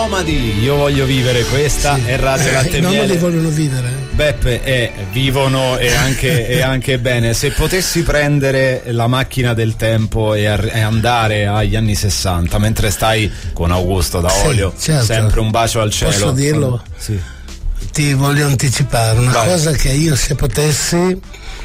Nomadi, io voglio vivere, questa è Radio Latte e Miele. I nomadi vogliono vivere. Beppe, vivono e anche bene. Se potessi prendere la macchina del tempo e andare agli anni 60 mentre stai con Augusto da Olio, certo. Sempre un bacio al cielo. Posso dirlo? Sì. Ti voglio anticipare una cosa che io, se potessi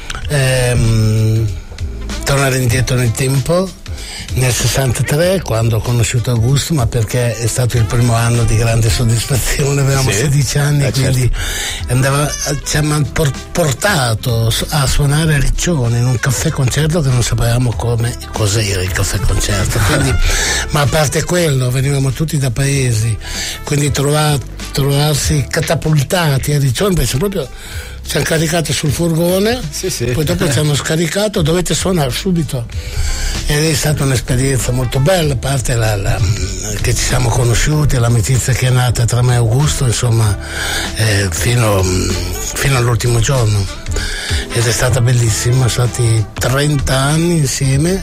tornare indietro nel tempo, nel 63, quando ho conosciuto Augusto, ma perché è stato il primo anno di grande soddisfazione, avevamo 16 anni, quindi ci hanno portato a suonare a Riccione in un caffè concerto che non sapevamo cos'era il caffè concerto, quindi, ma a parte quello venivamo tutti da paesi, quindi trovarsi catapultati a Riccione, perché proprio ci hanno caricato sul furgone, poi dopo ci hanno scaricato, dovete suonare subito, ed è stata un'esperienza molto bella, a parte che ci siamo conosciuti, l'amicizia che è nata tra me e Augusto, insomma, fino all'ultimo giorno, ed è stata bellissima, sono stati 30 anni insieme,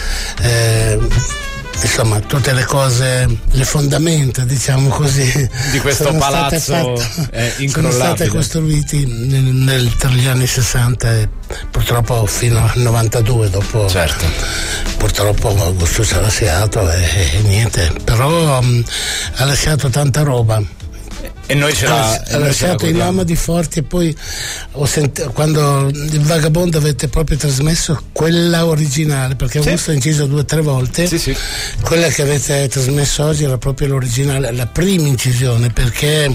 insomma, tutte le cose, le fondamenta, diciamo così, di questo palazzo incrollabile, sono state costruiti tra gli anni 60 e purtroppo fino al 92, dopo purtroppo Augusto ci ha lasciato e niente, però ha lasciato tanta roba. E noi ha lasciato i Nomadi forti, e poi quando il Vagabondo avete proprio trasmesso quella originale, perché Augusto ha inciso 2 o 3 volte, quella che avete trasmesso oggi era proprio l'originale, la prima incisione, perché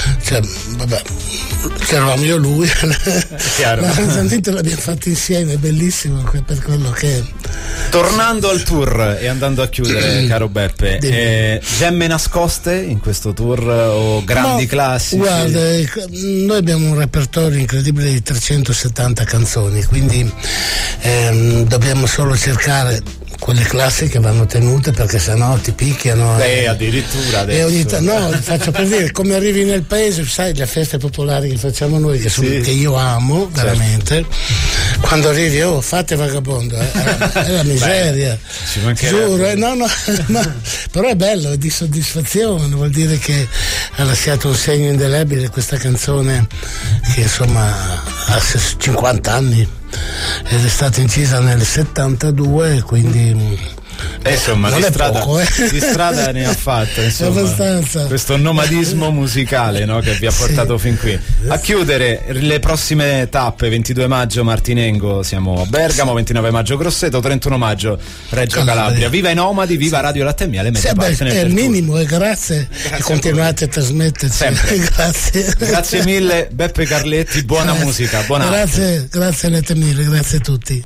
c'eravamo io e lui, l'arrangiamento l'abbiamo fatto insieme, è bellissimo per quello che. Tornando al tour e andando a chiudere, caro Beppe, gemme nascoste in questo tour o grandi classici? Guarda, noi abbiamo un repertorio incredibile di 370 canzoni, quindi dobbiamo solo cercare quelle classiche, vanno tenute, perché sennò ti picchiano. Addirittura adesso. No, faccio per dire, come arrivi nel paese, sai, le feste popolari che facciamo noi, che io amo veramente, quando arrivi, fate Vagabondo, è la miseria. Ci mancherebbe. Giuro, però è bello, è di soddisfazione, vuol dire che ha lasciato un segno indelebile questa canzone, che insomma ha 50 anni ed è stata incisa nel 72, quindi insomma non di strada ne ha fatto, insomma, abbastanza. Questo nomadismo musicale, no, che vi ha portato fin qui. A chiudere le prossime tappe: 22 maggio Martinengo, siamo a Bergamo, 29 maggio Grosseto, 31 maggio Reggio Calabria. Viva i Nomadi, viva Radio Latte e Miele, è il minimo, e grazie e continuate a trasmetterci sempre. Grazie mille Beppe Carletti, buona musica, buona grazie Latte e Miele, grazie a tutti.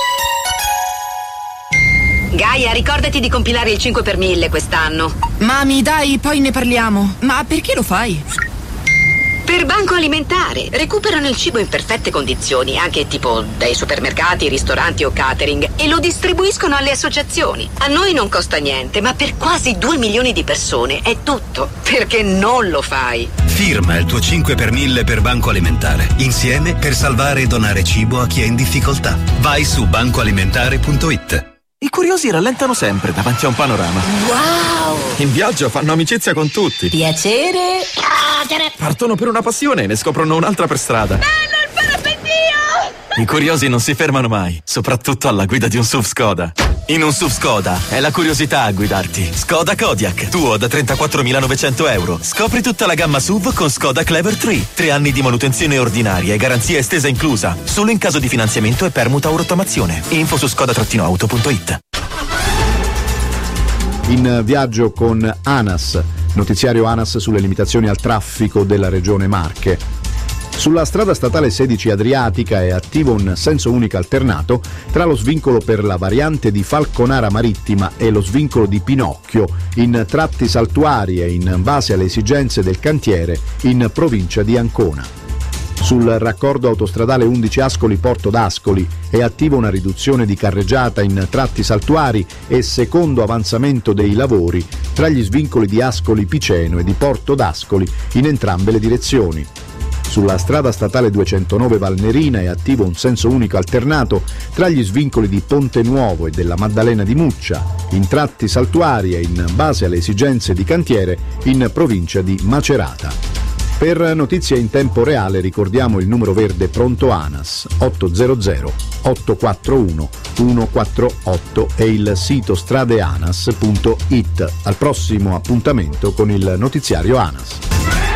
Gaia, ricordati di compilare il 5 per 1000 quest'anno. Mami, dai, poi ne parliamo. Ma perché lo fai? Per Banco Alimentare. Recuperano il cibo in perfette condizioni, anche tipo dai supermercati, ristoranti o catering, e lo distribuiscono alle associazioni. A noi non costa niente, ma per quasi 2 milioni di persone è tutto. Perché non lo fai? Firma il tuo 5 per 1000 per Banco Alimentare. Insieme per salvare e donare cibo a chi è in difficoltà. Vai su bancoalimentare.it. I curiosi rallentano sempre davanti a un panorama. Wow! In viaggio fanno amicizia con tutti. Piacere. Partono per una passione e ne scoprono un'altra per strada. Bello il parapendio! I curiosi non si fermano mai, soprattutto alla guida di un SUV Skoda. In un SUV Skoda è la curiosità a guidarti. Skoda Kodiaq, tuo da 34.900 euro. Scopri tutta la gamma SUV con Skoda Clever 3. 3 anni di manutenzione ordinaria e garanzia estesa inclusa. Solo in caso di finanziamento e permuta o rottamazione. Info su skoda-auto.it. In viaggio con ANAS, notiziario ANAS sulle limitazioni al traffico della regione Marche. Sulla strada statale 16 Adriatica è attivo un senso unico alternato tra lo svincolo per la variante di Falconara Marittima e lo svincolo di Pinocchio, in tratti saltuari e in base alle esigenze del cantiere, in provincia di Ancona. Sul raccordo autostradale 11 Ascoli Porto d'Ascoli è attiva una riduzione di carreggiata in tratti saltuari e secondo avanzamento dei lavori tra gli svincoli di Ascoli Piceno e di Porto d'Ascoli in entrambe le direzioni. Sulla strada statale 209 Valnerina è attivo un senso unico alternato tra gli svincoli di Ponte Nuovo e della Maddalena di Muccia, in tratti saltuari e in base alle esigenze di cantiere in provincia di Macerata. Per notizie in tempo reale ricordiamo il numero verde pronto ANAS 800 841 148 e il sito stradeanas.it. Al prossimo appuntamento con il notiziario ANAS.